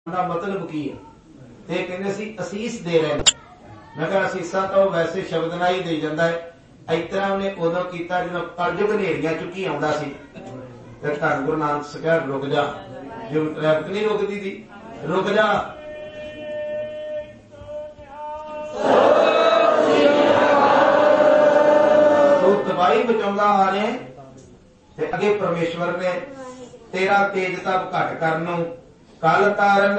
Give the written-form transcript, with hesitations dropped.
ਦਾ ਮਤਲਬ ਕੀ ਹੈ? ਤੇ ਕਹਿੰਦੇ ਸੀ ਅਸੀਸ ਦੇ ਰਹੇ ਨੇ। ਮੈਂ ਕਿਹਾ ਅਸੀਸਾਂ ਤਾਂ ਉਹ ਵੈਸੇ ਸ਼ਬਦ ਨਾਲ ਹੀ ਦੇ ਜਾਂਦਾ ਹੈ। ਇਸ ਤਰ੍ਹਾਂ ਉਹਨੇ ਉਦੋਂ ਕੀਤਾ ਜਦੋਂ ਕਲਯੁਗ ਹਨੇਰੀਆਂ ਚੁੱਕੀ ਆਉਂਦਾ ਸੀ। ਤੇ ਧੰਨ ਗੁਰੂ ਨਾਨਕ ਸਿੱਖਿਆ ਰੁਕ ਜਾ, ਜੋ ਟ੍ਰੈਫਿਕ ਨਹੀਂ ਰੁਕਦੀ ਦੀ, ਰੁਕ ਜਾ। ਤੂੰ ਤਬਾਹੀ ਬਚਾਉਂਦਾ ਆ ਰਿਹਾ ਤੇ ਅੱਗੇ ਪਰਮੇਸ਼ਵਰ ਨੇ ਤੇਰਾ ਤੇਜ ਤਪ ਘੱਟ ਕਰਨ ਨੂੰ ਕਲ ਤਾਰਨ